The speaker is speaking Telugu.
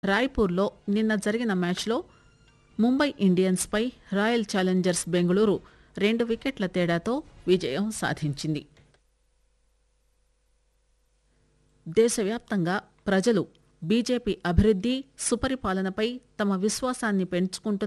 రాయ్పూర్లో నిన్న జరిగిన మ్యాచ్లో ముంబై ఇండియన్స్పై రాయల్ ఛాలెంజర్స్ బెంగళూరు 2 వికెట్ల తేడాతో విజయం సాధించింది. దేశవ్యాప్తంగా ప్రజలు బీజేపీ అభివృద్ది, సుపరిపాలనపై తమ విశ్వాసాన్ని పెంచుకుంటున్న